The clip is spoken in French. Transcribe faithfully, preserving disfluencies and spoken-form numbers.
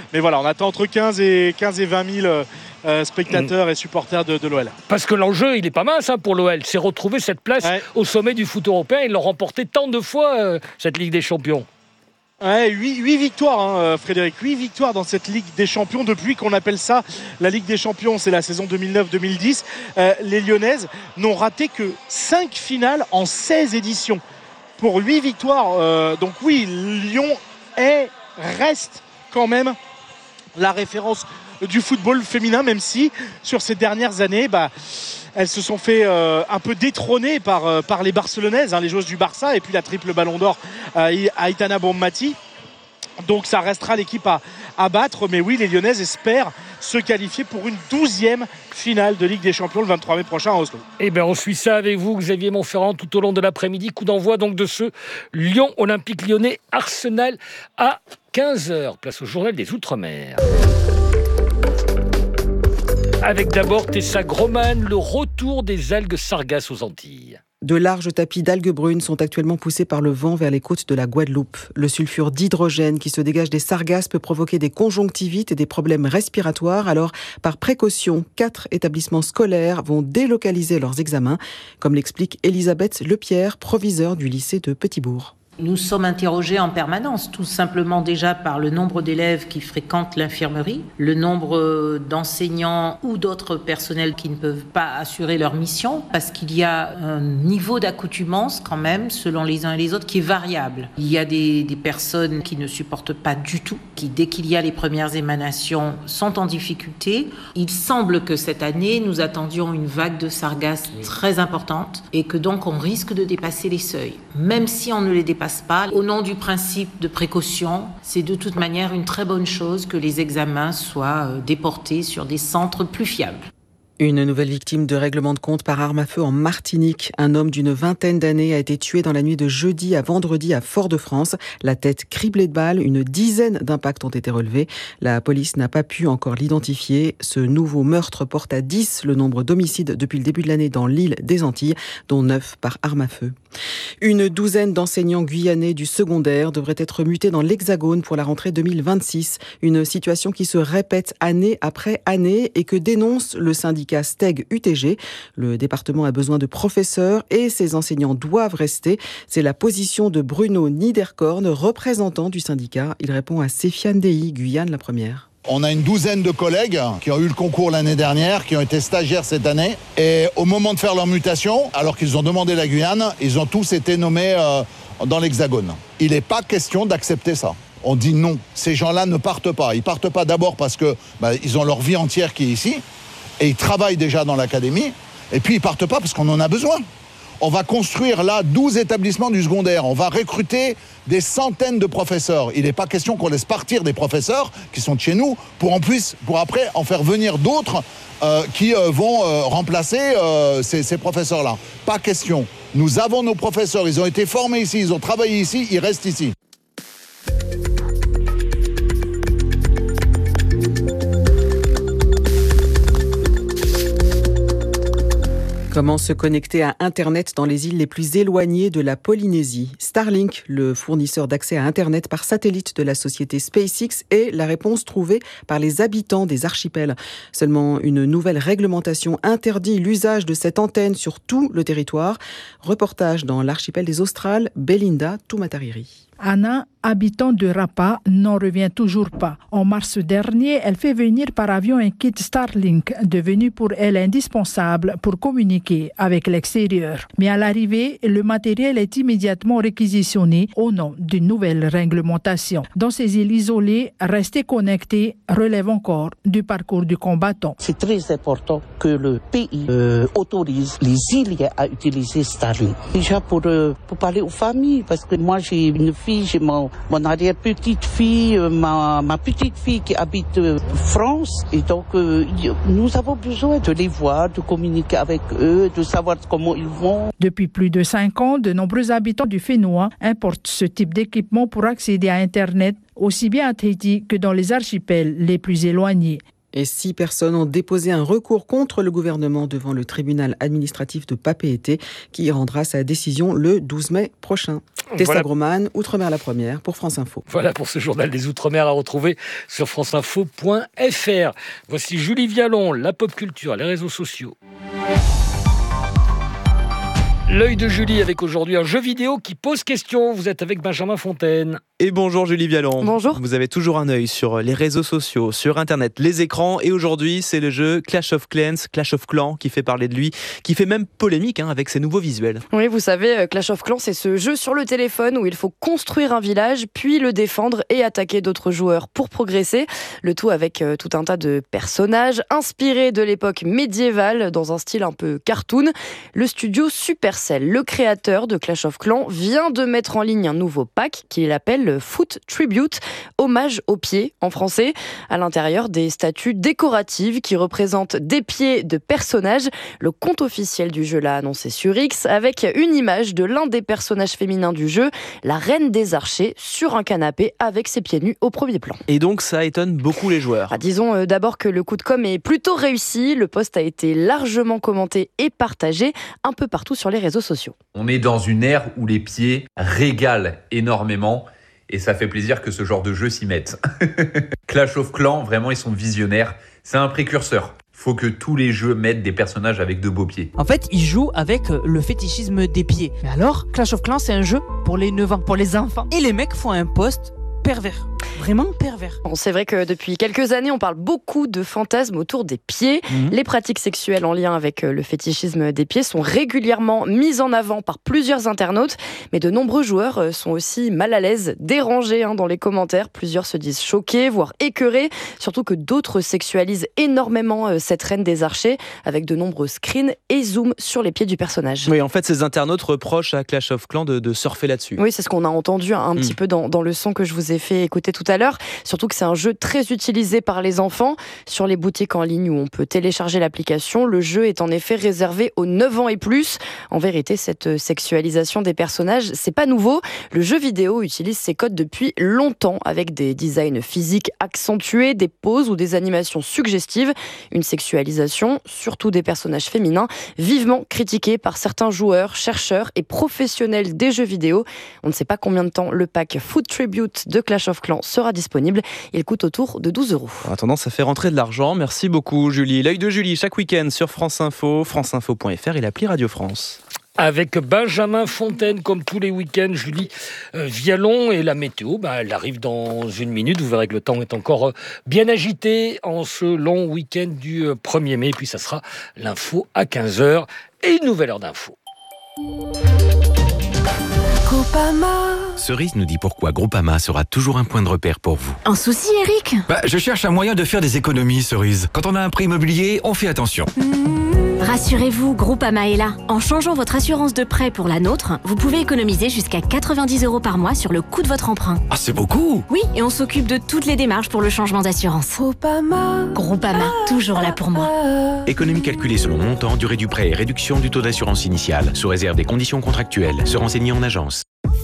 mais voilà, on attend entre quinze et vingt mille euh, spectateurs mmh. et supporters de, de l'O L. Parce que l'enjeu, il est pas mince hein, pour l'O L. C'est retrouver cette place ouais. au sommet du foot européen. Ils l'ont remporté tant de fois, euh, cette Ligue des Champions. Ouais, huit victoires, hein, Frédéric. huit victoires dans cette Ligue des Champions depuis qu'on appelle ça la Ligue des Champions. C'est la saison deux mille neuf deux mille dix. Euh, les Lyonnaises n'ont raté que cinq finales en seize éditions. Pour huit victoires. Euh, donc oui, Lyon est, reste quand même la référence du football féminin, même si sur ces dernières années, bah, elles se sont fait euh, un peu détrôner par, euh, par les Barcelonaises, hein, les joueuses du Barça, et puis la triple ballon d'or euh, Aitana Bonmati. Donc ça restera l'équipe à, à battre. Mais oui, les Lyonnaises espèrent se qualifier pour une douzième finale de Ligue des Champions le vingt-trois mai prochain à Oslo. Eh bien, on suit ça avec vous, Xavier Montferrand, tout au long de l'après-midi. Coup d'envoi donc de ce Lyon Olympique Lyonnais Arsenal à quinze heures. Place au journal des Outre-mer. Avec d'abord Tessa Groman, le retour des algues sargasses aux Antilles. De larges tapis d'algues brunes sont actuellement poussés par le vent vers les côtes de la Guadeloupe. Le sulfure d'hydrogène qui se dégage des sargasses peut provoquer des conjonctivites et des problèmes respiratoires. Alors, par précaution, quatre établissements scolaires vont délocaliser leurs examens, comme l'explique Elisabeth Lepierre, proviseure du lycée de Petitbourg. Nous sommes interrogés en permanence, tout simplement déjà par le nombre d'élèves qui fréquentent l'infirmerie, le nombre d'enseignants ou d'autres personnels qui ne peuvent pas assurer leur mission, parce qu'il y a un niveau d'accoutumance quand même, selon les uns et les autres, qui est variable. Il y a des, des personnes qui ne supportent pas du tout, qui dès qu'il y a les premières émanations sont en difficulté. Il semble que cette année, nous attendions une vague de sargasses très importante et que donc on risque de dépasser les seuils. Même si on ne les dépasse pas, au nom du principe de précaution, c'est de toute manière une très bonne chose que les examens soient déportés sur des centres plus fiables. Une nouvelle victime de règlement de compte par arme à feu en Martinique. Un homme d'une vingtaine d'années a été tué dans la nuit de jeudi à vendredi à Fort-de-France. La tête criblée de balles, une dizaine d'impacts ont été relevés. La police n'a pas pu encore l'identifier. Ce nouveau meurtre porte à dix le nombre d'homicides depuis le début de l'année dans l'île des Antilles, dont neuf par arme à feu. Une douzaine d'enseignants guyanais du secondaire devraient être mutés dans l'Hexagone pour la rentrée deux mille vingt-six. Une situation qui se répète année après année et que dénonce le syndicat Steg U T G. Le département a besoin de professeurs et ses enseignants doivent rester. C'est la position de Bruno Niederkorn, représentant du syndicat. Il répond à Séfiane Dei, Guyane la première. On a une douzaine de collègues qui ont eu le concours l'année dernière, qui ont été stagiaires cette année. Et au moment de faire leur mutation, alors qu'ils ont demandé la Guyane, ils ont tous été nommés euh, dans l'Hexagone. Il n'est pas question d'accepter ça. On dit non. Ces gens-là ne partent pas. Ils partent pas d'abord parce que bah, ils ont leur vie entière qui est ici. Et ils travaillent déjà dans l'académie. Et puis ils partent pas parce qu'on en a besoin. On va construire là douze établissements du secondaire. On va recruter des centaines de professeurs. Il n'est pas question qu'on laisse partir des professeurs qui sont de chez nous pour, en plus, pour après en faire venir d'autres euh, qui euh, vont euh, remplacer euh, ces, ces professeurs-là. Pas question. Nous avons nos professeurs. Ils ont été formés ici, ils ont travaillé ici, ils restent ici. Comment se connecter à Internet dans les îles les plus éloignées de la Polynésie ? Starlink, le fournisseur d'accès à Internet par satellite de la société SpaceX, est la réponse trouvée par les habitants des archipels. Seulement, une nouvelle réglementation interdit l'usage de cette antenne sur tout le territoire. Reportage dans l'archipel des Australes, Belinda Tumatariri. Anna, habitant de Rapa, n'en revient toujours pas. En mars dernier, elle fait venir par avion un kit Starlink, devenu pour elle indispensable pour communiquer avec l'extérieur. Mais à l'arrivée, le matériel est immédiatement réquisitionné au nom d'une nouvelle réglementation. Dans ces îles isolées, rester connecté relève encore du parcours du combattant. C'est très important que le pays euh, autorise les îles à utiliser Starlink. Déjà pour, euh, pour parler aux familles, parce que moi j'ai une fille, j'ai mon, mon arrière-petite-fille, ma, ma petite-fille qui habite euh, France. Et donc, euh, nous avons besoin de les voir, de communiquer avec eux, de savoir comment ils vont. Depuis plus de cinq ans, de nombreux habitants du Fénois importent ce type d'équipement pour accéder à Internet, aussi bien à Tahiti que dans les archipels les plus éloignés. Et six personnes ont déposé un recours contre le gouvernement devant le tribunal administratif de Papeete qui rendra sa décision le douze mai prochain. Tessa Voilà. Groman, Outre-mer la première pour France Info. Voilà pour ce journal des Outre-mer à retrouver sur franceinfo point f r. Voici Julie Vialon, la pop culture, les réseaux sociaux. L'œil de Julie avec aujourd'hui un jeu vidéo qui pose question. Vous êtes avec Benjamin Fontaine. Et bonjour Julie Vialon. Bonjour. Vous avez toujours un œil sur les réseaux sociaux, sur Internet, les écrans. Et aujourd'hui, c'est le jeu Clash of Clans, Clash of Clans qui fait parler de lui, qui fait même polémique hein, avec ses nouveaux visuels. Oui, vous savez, Clash of Clans, c'est ce jeu sur le téléphone où il faut construire un village, puis le défendre et attaquer d'autres joueurs pour progresser. Le tout avec euh, tout un tas de personnages inspirés de l'époque médiévale dans un style un peu cartoon. Le studio Supercell, le créateur de Clash of Clans, vient de mettre en ligne un nouveau pack qu'il appelle Foot Tribute, hommage aux pieds en français. À l'intérieur, des statues décoratives qui représentent des pieds de personnages. Le compte officiel du jeu l'a annoncé sur X avec une image de l'un des personnages féminins du jeu, la reine des archers, sur un canapé avec ses pieds nus au premier plan. Et donc ça étonne beaucoup les joueurs. Ah, disons euh, d'abord que le coup de com' est plutôt réussi. Le post a été largement commenté et partagé un peu partout sur les réseaux sociaux. On est dans une ère où les pieds régalent énormément et ça fait plaisir que ce genre de jeu s'y mette. Clash of Clans, vraiment, ils sont visionnaires. C'est un précurseur. Faut que tous les jeux mettent des personnages avec de beaux pieds. En fait, ils jouent avec le fétichisme des pieds. Mais alors, Clash of Clans, c'est un jeu pour les neuf ans, pour les enfants. Et les mecs font un post pervers. Vraiment pervers. Bon, c'est vrai que depuis quelques années, on parle beaucoup de fantasmes autour des pieds. Mmh. Les pratiques sexuelles en lien avec le fétichisme des pieds sont régulièrement mises en avant par plusieurs internautes. Mais de nombreux joueurs sont aussi mal à l'aise, dérangés hein, dans les commentaires. Plusieurs se disent choqués, voire écœurés. Surtout que d'autres sexualisent énormément cette reine des archers avec de nombreux screens et zooms sur les pieds du personnage. Oui, en fait, ces internautes reprochent à Clash of Clans de, de surfer là-dessus. Oui, c'est ce qu'on a entendu un, un mmh. petit peu dans, dans le son que je vous ai fait écouter tout à l'heure. Surtout que c'est un jeu très utilisé par les enfants. Sur les boutiques en ligne où on peut télécharger l'application, le jeu est en effet réservé aux neuf ans et plus. En vérité, cette sexualisation des personnages, c'est pas nouveau. Le jeu vidéo utilise ces codes depuis longtemps avec des designs physiques accentués, des poses ou des animations suggestives. Une sexualisation, surtout des personnages féminins, vivement critiquée par certains joueurs, chercheurs et professionnels des jeux vidéo. On ne sait pas combien de temps le pack Foot Tribute de Clash of Clans sera disponible. Il coûte autour de douze euros. En attendant, ça fait rentrer de l'argent. Merci beaucoup, Julie. L'œil de Julie, chaque week-end sur France Info, franceinfo point f r et l'appli Radio France. Avec Benjamin Fontaine, comme tous les week-ends, Julie euh, Vialon. Et la météo, bah, elle arrive dans une minute. Vous verrez que le temps est encore euh, bien agité en ce long week-end du euh, premier mai. Et puis ça sera l'info à quinze heures et une nouvelle heure d'info. Groupama. Cerise nous dit pourquoi Groupama sera toujours un point de repère pour vous. Un souci, Eric ? Bah, je cherche un moyen de faire des économies, Cerise. Quand on a un prêt immobilier, on fait attention. Mmh. Rassurez-vous, Groupama est là. En changeant votre assurance de prêt pour la nôtre, vous pouvez économiser jusqu'à quatre-vingt-dix euros par mois sur le coût de votre emprunt. Ah, c'est beaucoup ! Oui, et on s'occupe de toutes les démarches pour le changement d'assurance. Groupama. Groupama, toujours là pour moi. Économie calculée selon montant, durée du prêt et réduction du taux d'assurance initiale, sous réserve des conditions contractuelles. Se renseigner en agence.